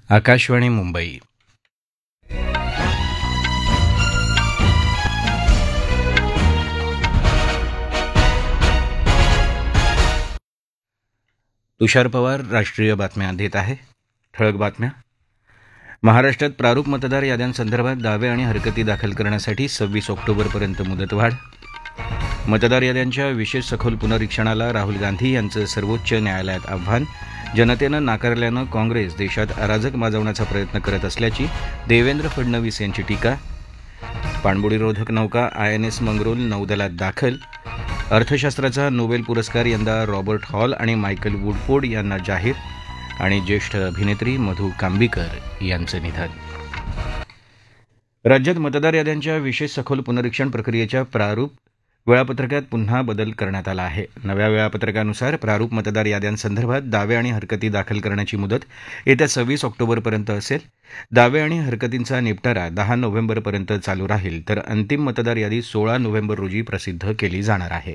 आकाशवाणी मुंबई. तुषार पवार राष्ट्रीय बातम्या देत आहे. ठळक बातम्या. महाराष्ट्रात प्रारूप मतदार याद्यांसंदर्भात दावे आणि हरकती दाखल करण्यासाठी 26 ऑक्टोबरपर्यंत मुदतवाढ. मतदार याद्यांच्या विशेष सखोल पुनरीक्षणाला राहुल गांधी यांचं सर्वोच्च न्यायालयात आव्हान. जनतेनं नाकारल्यानं काँग्रेस देशात अराजक माजवण्याचा प्रयत्न करत असल्याची देवेंद्र फडणवीस यांची टीका. पाणबुडीरोधक नौका INS मंगरुळ नौदलात दाखल. अर्थशास्त्राचा नोबेल पुरस्कार यंदा रॉबर्ट हॉल आणि मायकल वुडफोर्ड यांना जाहीर. आणि ज्येष्ठ अभिनेत्री मधू कांबीकर यांचं निधन. राज्यात मतदार याद्यांच्या विशेष सखोल पुनरीक्षण प्रक्रियेच्या प्रारूप वेळापत्रकात पुन्हा बदल करण्यात आला आहे. नव्या वेळापत्रकानुसार प्रारूप मतदार याद्यांसंदर्भात दावे आणि हरकती दाखल करण्याची मुदत येत्या 26 ऑक्टोबरपर्यंत असेल. दावे आणि हरकतींचा निपटारा 10 नोव्हेंबरपर्यंत चालू राहील, तर अंतिम मतदार यादी 16 नोव्हेंबर रोजी प्रसिद्ध केली जाणार आहे.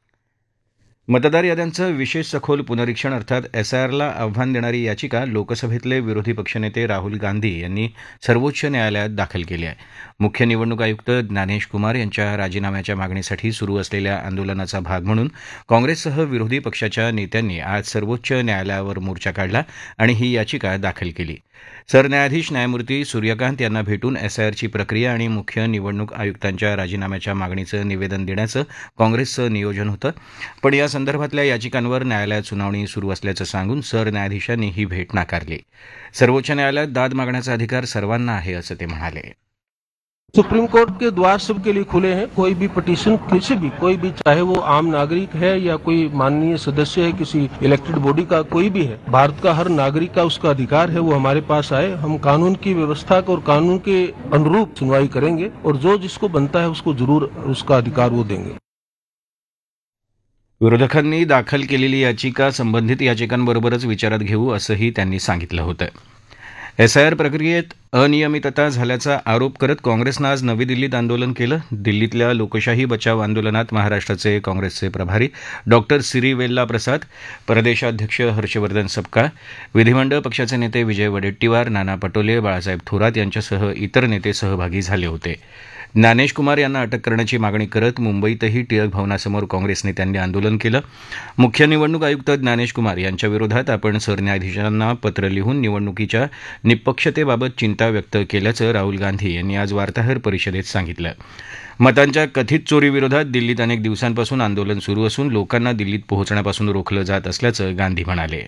मतदार याद्यांचं विशेष सखोल पुनरीक्षण अर्थात SIRला आव्हान देणारी याचिका लोकसभेतले विरोधी पक्षनेते राहुल गांधी यांनी सर्वोच्च न्यायालयात दाखल केली आहे. मुख्य निवडणूक आयुक्त ज्ञानेश कुमार यांच्या राजीनाम्याच्या मागणीसाठी सुरू असलेल्या आंदोलनाचा भाग म्हणून काँग्रेससह विरोधी पक्षाच्या नेत्यांनी आज सर्वोच्च न्यायालयावर मोर्चा काढला आणि ही याचिका दाखल केली. सरन्यायाधीश न्यायमूर्ती सूर्यकांत यांना भेटून SIRची प्रक्रिया आणि मुख्य निवडणूक आयुक्तांच्या राजीनाम्याच्या मागणीचं निवेदन देण्याचं काँग्रेसचं नियोजन होतं, पण या संदर्भातल्या याचिकांवर न्यायालयात सुनावणी सुरू असल्याचं सांगून सरन्यायाधीशांनी ही भेट नाकारली. सर्वोच्च न्यायालयात दाद मागण्याचा अधिकार सर्वांना आहे, असं ते म्हणाले. सुप्रीम कोर्ट के द्वार सबके लिए खुले हैं. कोई भी पिटीशन किसी भी कोई भी, चाहे वो आम नागरिक है या कोई माननीय सदस्य है किसी इलेक्टेड बॉडी का, कोई भी है, भारत का हर नागरिक का उसका अधिकार है, वो हमारे पास आए. हम कानून की व्यवस्था और कानून के अनुरूप सुनवाई करेंगे और जो जिसको बनता है उसको जरूर उसका अधिकार वो देंगे. विरोधकांनी दाखल केलेली याचिका संबंधित याचिकांबरोबरच विचारात घेऊ, असंही त्यांनी सांगितलं होतं. SIR प्रक्रियेत अनियमितता झाल्याचा आरोप करत काँग्रेसनं आज नवी दिल्लीत आंदोलन केलं. दिल्लीतल्या लोकशाही बचाव आंदोलनात महाराष्ट्राचे काँग्रेसचे प्रभारी डॉक्टर सिरिवेल्ला प्रसाद, प्रदेशाध्यक्ष हर्षवर्धन सपकाळ, विधिमंडळ पक्षाचे नेते विजय वडेट्टीवार, नाना पटोले, बाळासाहेब थोरात यांच्यासह इतर नेते सहभागी झाले होते. ज्ञानेश कुमार यांना अटक करण्याची मागणी करत मुंबईतही टिळक भवनासमोर काँग्रेस नेत्यांनी आंदोलन केलं. मुख्य निवडणूक आयुक्त ज्ञानेश कुमार यांच्या विरोधात आपण सरन्यायाधीशांना पत्र लिहून निवडणुकीच्या निष्पक्षतेबाबत चिंता व्यक्त केल्याचं राहुल गांधी यांनी आज वार्ताहर परिषदेत सांगितलं. मतांच्या कथित चोरीविरोधात दिल्लीत अनेक दिवसांपासून आंदोलन सुरू असून लोकांना दिल्लीत पोहोचण्यापासून रोखलं जात असल्याचं गांधी म्हणाले.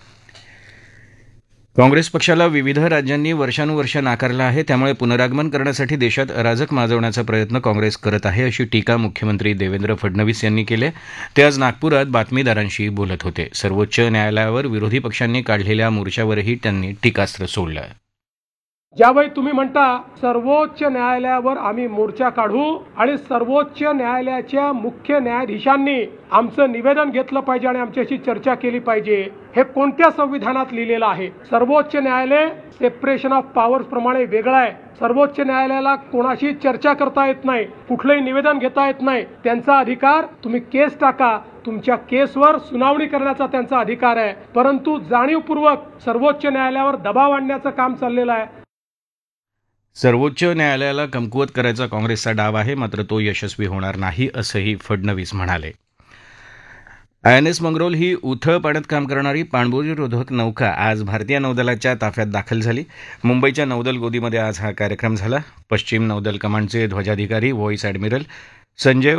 काँग्रेस पक्षाला विविध राज्यांनी वर्षानुवर्ष नाकारलं आहे, त्यामुळे पुनरागमन करण्यासाठी देशात अराजक माजवण्याचा प्रयत्न काँग्रेस करत आहे, अशी टीका मुख्यमंत्री देवेंद्र फडणवीस यांनी केली. ते आज नागपुरात बातमीदारांशी बोलत होते. सर्वोच्च न्यायालयावर विरोधी पक्षांनी काढलेल्या मोर्चावरही त्यांनी टीकास्त्र सोडलं. ज्यावेळी तुम्ही म्हणता सर्वोच्च न्यायालयावर आम्ही मोर्चा काढू आणि सर्वोच्च न्यायालयाच्या मुख्य न्यायाधीशांनी आमचं निवेदन घेतलं पाहिजे आणि आमच्याशी चर्चा केली पाहिजे, हे कोणत्या संविधानात लिहिलेलं आहे? सर्वोच्च न्यायालय सेपरेशन ऑफ पॉवर्स प्रमाणे वेगळं आहे. सर्वोच्च न्यायालयाला कोणाशी चर्चा करता येत नाही, कुठलंही निवेदन घेता येत नाही. त्यांचा अधिकार, तुम्ही केस टाका, तुमच्या केसवर सुनावणी करण्याचा त्यांचा अधिकार आहे. परंतु जाणीवपूर्वक सर्वोच्च न्यायालयावर दबाव आणण्याचं काम चाललेलं आहे. सर्वोच्च न्यायालयाला कमकुवत करायचा काँग्रेसचा डाव आहे, मात्र तो यशस्वी होणार नाही, असंही फडणवीस म्हणाले. INS मंगरुळ ही उथळ पाण्यात काम करणारी पाणबुडीरोधक नौका आज भारतीय नौदलाच्या ताफ्यात दाखल झाली. मुंबईच्या नौदल गोदीमध्ये आज हा कार्यक्रम झाला. पश्चिम नौदल कमांडचे ध्वजाधिकारी व्हाईस ॲडमिरल संजय